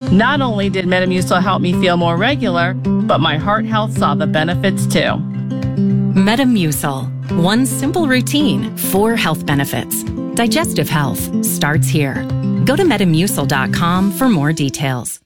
Not only did Metamucil help me feel more regular, but my heart health saw the benefits too. Metamucil. One simple routine, 4 health benefits. Digestive health starts here. Go to Metamucil.com for more details.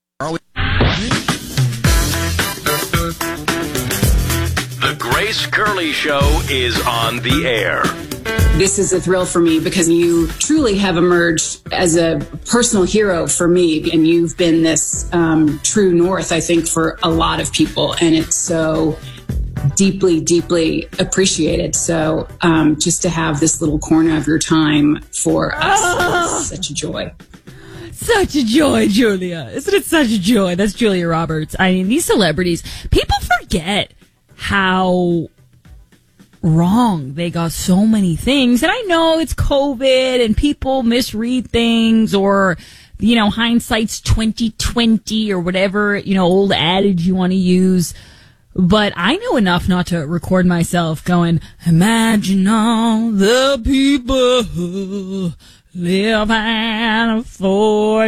The Grace Curley Show is on the air. This is a thrill for me because you truly have emerged as a personal hero for me. And you've been this true north, I think, for a lot of people. And it's so deeply, deeply appreciated. So just to have this little corner of your time for us is such a joy. Such a joy, Julia. Isn't it such a joy? That's Julia Roberts. I mean, these celebrities, people forget how wrong they got so many things. And I know it's COVID and people misread things, or, you know, hindsight's 20/20 or whatever, you know, old adage you want to use. But I know enough not to record myself going, imagine all the people who living for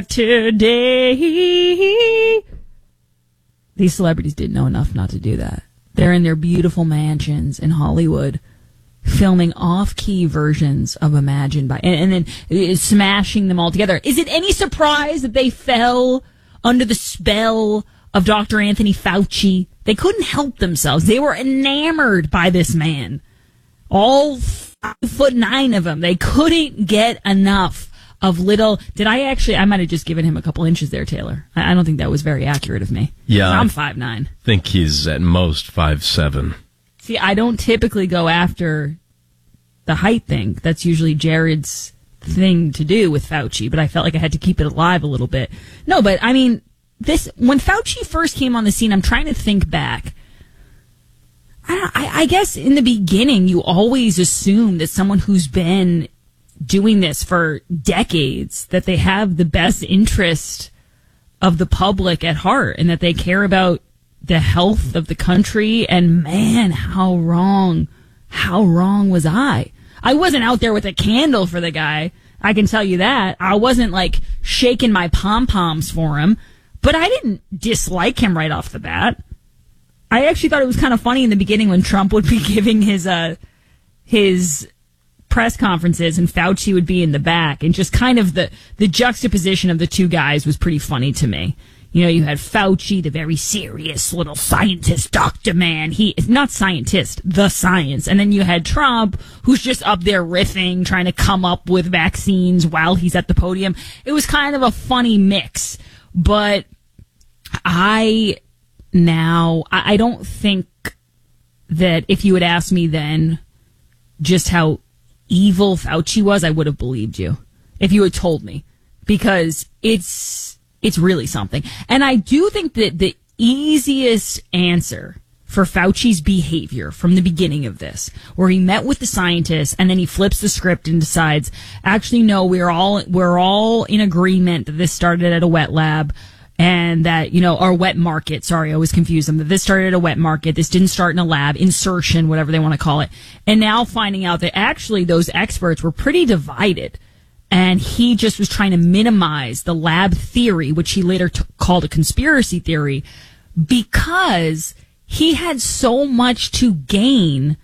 today. These celebrities didn't know enough not to do that. They're in their beautiful mansions in Hollywood filming off-key versions of Imagine and then smashing them all together. Is it any surprise that they fell under the spell of Dr. Anthony Fauci? They couldn't help themselves. They were enamored by this man. All 5'9" of them. They couldn't get enough of little. I might have just given him a couple inches there, Taylor. I don't think that was very accurate of me. Yeah. I'm 5'9". I think he's at most 5'7". See, I don't typically go after the height thing. That's usually Jared's thing to do with Fauci, but I felt like I had to keep it alive a little bit. No, but I mean, when Fauci first came on the scene, I'm trying to think back. I guess in the beginning, you always assume that someone who's been doing this for decades, that they have the best interest of the public at heart and that they care about the health of the country. And man, how wrong was I? I wasn't out there with a candle for the guy. I can tell you that. I wasn't like shaking my pom-poms for him, but I didn't dislike him right off the bat. I actually thought it was kind of funny in the beginning when Trump would be giving his press conferences and Fauci would be in the back, and just kind of the juxtaposition of the two guys was pretty funny to me. You know, you had Fauci, the very serious little scientist, doctor man. He is not scientist, the science. And then you had Trump, who's just up there riffing, trying to come up with vaccines while he's at the podium. It was kind of a funny mix. But I don't think that if you had asked me then just how evil Fauci was, I would have believed you if you had told me, because it's really something. And I do think that the easiest answer for Fauci's behavior from the beginning of this, where he met with the scientists and then he flips the script and decides, actually, no, we're all in agreement that this started at a wet lab. And that, you know, or wet market. Sorry, I always confuse them. That this started at a wet market. This didn't start in a lab. Insertion, whatever they want to call it. And now finding out that actually those experts were pretty divided. And he just was trying to minimize the lab theory, which he later called a conspiracy theory, because he had so much to gain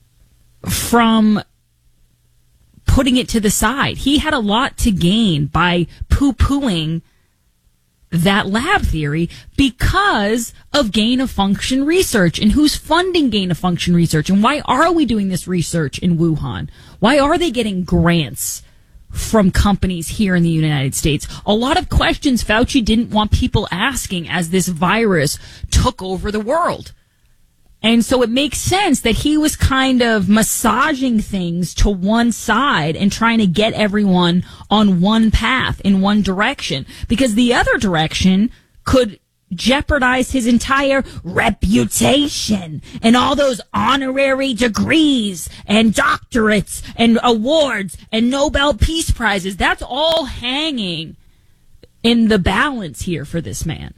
from putting it to the side. He had a lot to gain by poo-pooing that lab theory because of gain-of-function research. And who's funding gain-of-function research? And why are we doing this research in Wuhan? Why are they getting grants from companies here in the United States? A lot of questions Fauci didn't want people asking as this virus took over the world. And so it makes sense that he was kind of massaging things to one side and trying to get everyone on one path in one direction, because the other direction could jeopardize his entire reputation and all those honorary degrees and doctorates and awards and Nobel Peace Prizes. That's all hanging in the balance here for this man.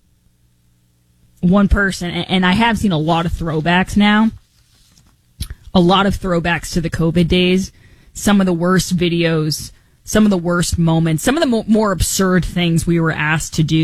One person, and I have seen a lot of throwbacks now, a lot of throwbacks to the COVID days, some of the worst videos, some of the worst moments, some of the more absurd things we were asked to do.